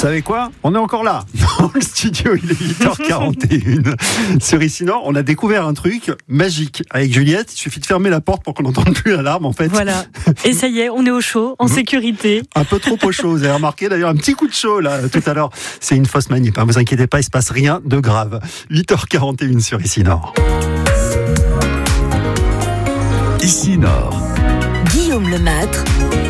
savez quoi ? On est encore là. Dans le studio, il est 8h41. Sur Ici Nord, on a découvert un truc magique. Avec Juliette, il suffit de fermer la porte pour qu'on n'entende plus l'alarme, en fait. Voilà. Et ça y est, on est au chaud, en sécurité. Un peu trop au chaud. Vous avez remarqué d'ailleurs un petit coup de chaud, là, tout à l'heure. C'est une fausse manip. Ne vous inquiétez pas, il ne se passe rien de grave. 8h41 sur Ici Nord. Ici Nord. Guillaume Lemâtre.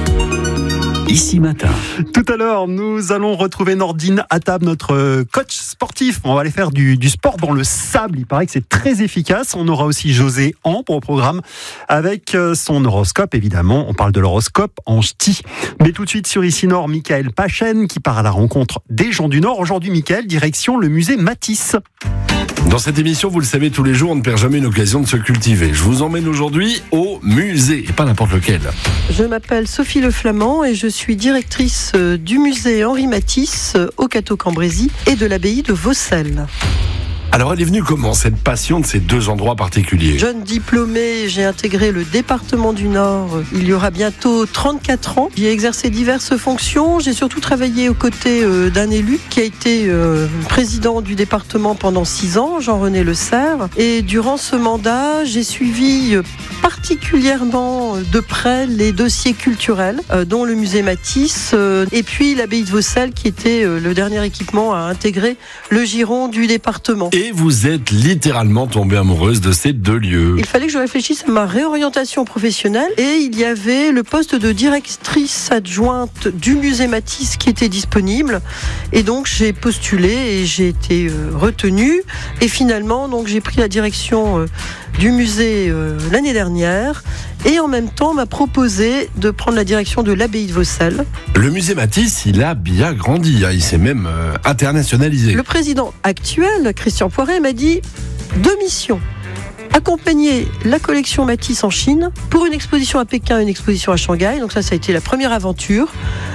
Ici Matin. Tout à l'heure, nous allons retrouver Nordine Attab, notre coach sportif. On va aller faire du sport dans le sable. Il paraît que c'est très efficace. On aura aussi José Ambre au programme avec son horoscope, évidemment. On parle de l'horoscope en ch'ti. Mais tout de suite sur Ici Nord, Michael Pachen qui part à la rencontre des gens du Nord. Aujourd'hui, Michael, direction le musée Matisse. Dans cette émission, vous le savez, tous les jours, on ne perd jamais une occasion de se cultiver. Je vous emmène aujourd'hui au musée, et pas n'importe lequel. Je m'appelle Sophie Le Flamand et je suis directrice du musée Henri Matisse au Cateau-Cambrésis et de l'abbaye de Vaucelles. Alors, elle est venue comment, cette passion de ces deux endroits particuliers ? Jeune diplômée, j'ai intégré le département du Nord il y aura bientôt 34 ans. J'ai exercé diverses fonctions. J'ai surtout travaillé aux côtés d'un élu qui a été président du département pendant 6 ans, Jean-René Le Serre. Et durant ce mandat, j'ai suivi particulièrement de près les dossiers culturels, dont le musée Matisse et puis l'abbaye de Vaucelles qui était le dernier équipement à intégrer le giron du département. Et vous êtes littéralement tombée amoureuse de ces deux lieux. Il fallait que je réfléchisse à ma réorientation professionnelle et il y avait le poste de directrice adjointe du musée Matisse qui était disponible et donc j'ai postulé et j'ai été retenue et finalement donc j'ai pris la direction du musée l'année dernière et en même temps on m'a proposé de prendre la direction de l'abbaye de Vaucelles. Le musée Matisse, il a bien grandi, il s'est même internationalisé. Le président actuel, Christian Poiret, m'a dit 2 missions. Accompagner la collection Matisse en Chine pour une exposition à Pékin et une exposition à Shanghai. Donc ça a été la première aventure.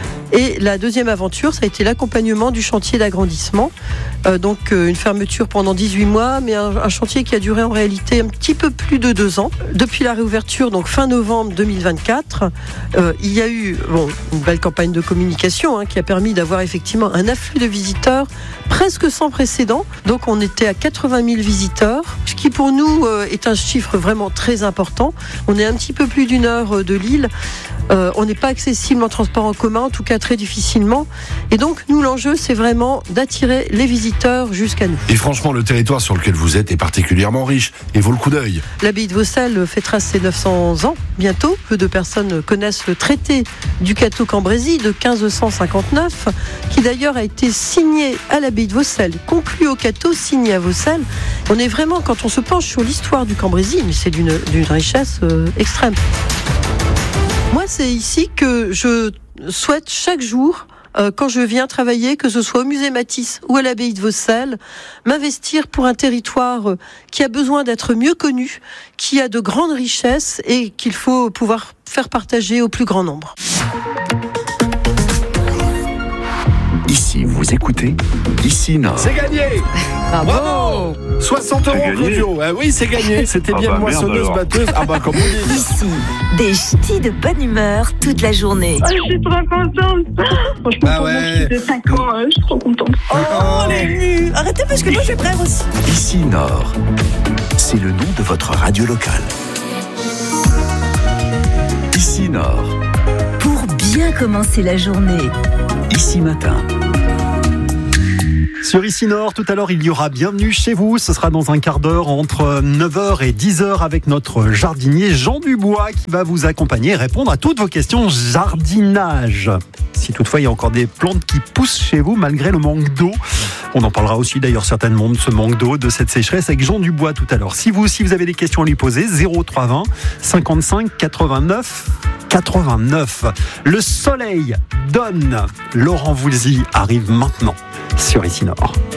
Et la deuxième aventure, ça a été l'accompagnement du chantier d'agrandissement. Donc une fermeture pendant 18 mois, mais un chantier qui a duré en réalité un petit peu plus de 2 ans. Depuis la réouverture, donc fin novembre 2024, il y a eu une belle campagne de communication qui a permis d'avoir effectivement un afflux de visiteurs presque sans précédent. Donc on était à 80 000 visiteurs, ce qui pour nous est un chiffre vraiment très important. On est un petit peu plus d'1 heure de Lille. On n'est pas accessible en transport en commun, en tout cas très difficilement. Et donc, nous, l'enjeu, c'est vraiment d'attirer les visiteurs jusqu'à nous. Et franchement, le territoire sur lequel vous êtes est particulièrement riche et vaut le coup d'œil. L'abbaye de Vaucelles fêtera ses 900 ans bientôt. Peu de personnes connaissent le traité du Cateau-Cambrésis de 1559, qui d'ailleurs a été signé à l'abbaye de Vaucelles, conclu au Cateau, signé à Vaucelles. On est vraiment, quand on se penche sur l'histoire du Cambrésis, mais c'est d'une richesse extrême. Moi, c'est ici que je souhaite chaque jour, quand je viens travailler, que ce soit au musée Matisse ou à l'abbaye de Vaucelles, m'investir pour un territoire qui a besoin d'être mieux connu, qui a de grandes richesses et qu'il faut pouvoir faire partager au plus grand nombre. Ici, vous écoutez Ici Nord. C'est gagné. Bravo. 60 € Claudio. Oui, c'est gagné. C'était bien moissonneuse, batteuse. Comme on dit. Ici, des ch'tis de bonne humeur toute la journée. Je suis trop contente. Franchement, pour moi, je suis de 5 ans, je suis trop contente. On est ému. Arrêtez parce que moi, je vais prendre aussi. Ici Nord. C'est le nom de votre radio locale. Ici Nord. Pour bien commencer la journée. Ici Matin. Sur Ici Nord, tout à l'heure, il y aura Bienvenue chez vous. Ce sera dans un quart d'heure entre 9h et 10h avec notre jardinier Jean Dubois qui va vous accompagner et répondre à toutes vos questions jardinage. Si toutefois il y a encore des plantes qui poussent chez vous malgré le manque d'eau. On en parlera aussi d'ailleurs certainement de ce manque d'eau, de cette sécheresse avec Jean Dubois tout à l'heure. Si vous avez des questions à lui poser, 0320 55 89 89. Le soleil donne. Laurent Voulzy arrive maintenant sur Ici Nord.